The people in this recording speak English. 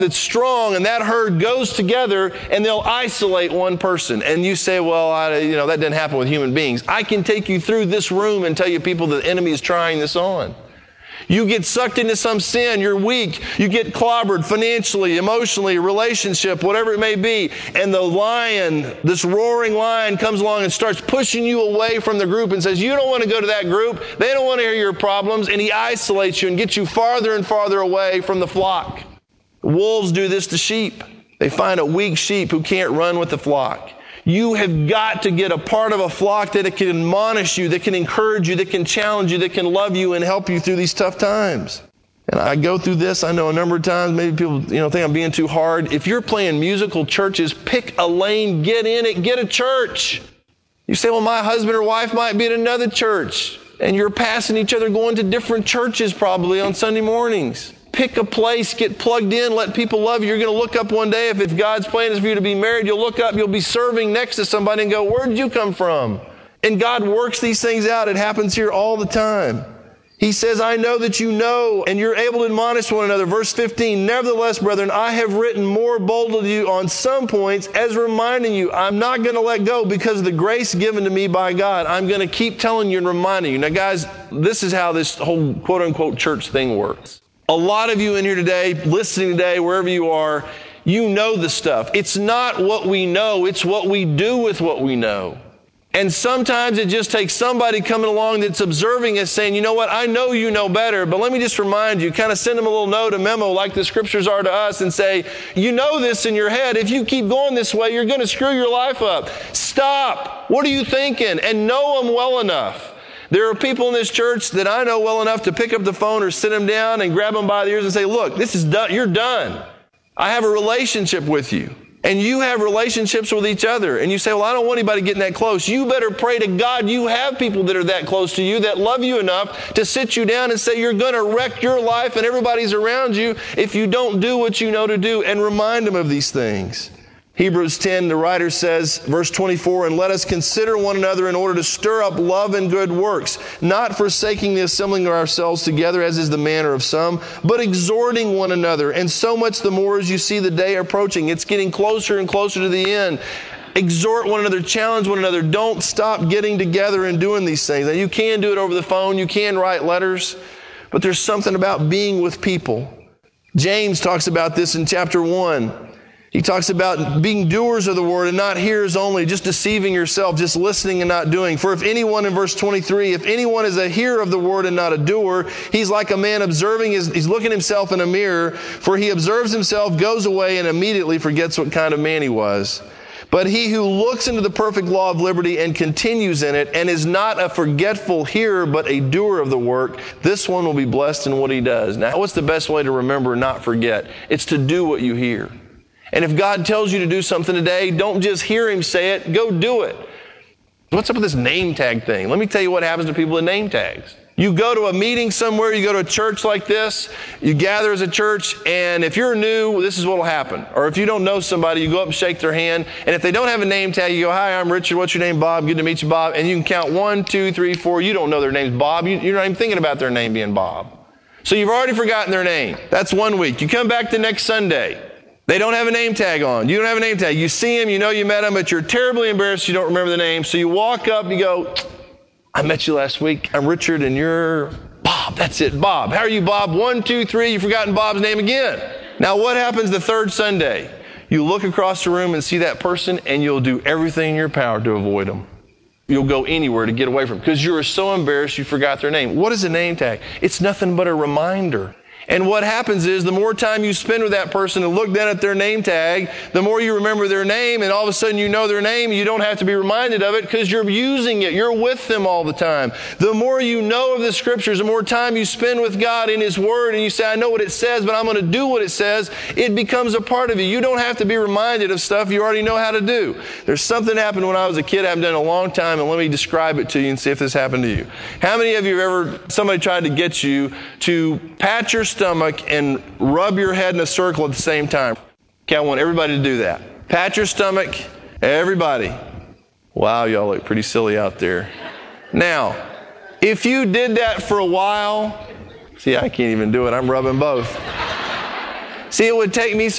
that's strong, and that herd goes together and they'll isolate one person. And you say, well, that didn't happen with human beings. I can take you through this room and tell you people the enemy is trying this on. You get sucked into some sin, you're weak, you get clobbered financially, emotionally, relationship, whatever it may be, and the lion, this roaring lion, comes along and starts pushing you away from the group and says, you don't want to go to that group, they don't want to hear your problems, and he isolates you and gets you farther and farther away from the flock. Wolves do this to sheep. They find a weak sheep who can't run with the flock. You have got to get a part of a flock that can admonish you, that can encourage you, that can challenge you, that can love you and help you through these tough times. And I go through this, I know a number of times, maybe people think I'm being too hard. If you're playing musical churches, pick a lane, get in it, get a church. You say, well, my husband or wife might be at another church, and you're passing each other going to different churches probably on Sunday mornings. Pick a place, get plugged in, let people love you. You're going to look up one day, if God's plan is for you to be married, you'll look up, you'll be serving next to somebody and go, where did you come from? And God works these things out. It happens here all the time. He says, I know that you know, and you're able to admonish one another. Verse 15, nevertheless, brethren, I have written more boldly to you on some points as reminding you. I'm not going to let go because of the grace given to me by God. I'm going to keep telling you and reminding you. Now, guys, this is how this whole quote-unquote church thing works. A lot of you in here today, listening today, wherever you are, you know the stuff. It's not what we know, it's what we do with what we know. And sometimes it just takes somebody coming along that's observing us saying, you know what, I know you know better, but let me just remind you, kind of send them a little note, a memo like the scriptures are to us and say, you know this in your head. If you keep going this way, you're going to screw your life up. Stop. What are you thinking? And know them well enough. There are people in this church that I know well enough to pick up the phone or sit them down and grab them by the ears and say, look, this is done. You're done. I have a relationship with you. And you have relationships with each other. And you say, well, I don't want anybody getting that close. You better pray to God you have people that are that close to you, that love you enough to sit you down and say you're going to wreck your life and everybody's around you if you don't do what you know to do, and remind them of these things. Hebrews 10, the writer says, verse 24, and let us consider one another in order to stir up love and good works, not forsaking the assembling of ourselves together, as is the manner of some, but exhorting one another, and so much the more as you see the day approaching. It's getting closer and closer to the end. Exhort one another, challenge one another. Don't stop getting together and doing these things. Now, you can do it over the phone, you can write letters, but there's something about being with people. James talks about this in chapter 1. He talks about being doers of the word and not hearers only, just deceiving yourself, just listening and not doing. For if anyone, in verse 23, if anyone is a hearer of the word and not a doer, he's like a man observing he's looking at himself in a mirror, for he observes himself, goes away, and immediately forgets what kind of man he was. But he who looks into the perfect law of liberty and continues in it, and is not a forgetful hearer, but a doer of the work, this one will be blessed in what he does. Now, what's the best way to remember and not forget? It's to do what you hear. And if God tells you to do something today, don't just hear him say it, go do it. What's up with this name tag thing? Let me tell you what happens to people with name tags. You go to a meeting somewhere, you go to a church like this, you gather as a church, and if you're new, this is what will happen. Or if you don't know somebody, you go up and shake their hand, and if they don't have a name tag, you go, hi, I'm Richard, what's your name? Bob, good to meet you, Bob. And you can count 1, 2, 3, 4, you don't know their name's Bob, you're not even thinking about their name being Bob. So you've already forgotten their name. That's 1 week. You come back the next Sunday. They don't have a name tag on. You don't have a name tag. You see him, you know you met him, but you're terribly embarrassed you don't remember the name. So you walk up and you go, I met you last week. I'm Richard and you're Bob. That's it, Bob. How are you, Bob? 1, 2, 3. You've forgotten Bob's name again. Now what happens the third Sunday? You look across the room and see that person, and you'll do everything in your power to avoid them. You'll go anywhere to get away from them because you are so embarrassed you forgot their name. What is a name tag? It's nothing but a reminder. And what happens is the more time you spend with that person and look down at their name tag, the more you remember their name, and all of a sudden you know their name. You don't have to be reminded of it because you're using it. You're with them all the time. The more you know of the scriptures, the more time you spend with God in his word, and you say, I know what it says, but I'm going to do what it says, it becomes a part of you. You don't have to be reminded of stuff you already know how to do. There's something happened when I was a kid I haven't done in a long time, and let me describe it to you and see if this happened to you. How many of you have somebody tried to get you to pat your stomach and rub your head in a circle at the same time? Okay, I want everybody to do that. Pat your stomach, everybody. Wow, y'all look pretty silly out there. Now, if you did that for a while, see, I can't even do it. I'm rubbing both. See, it would take me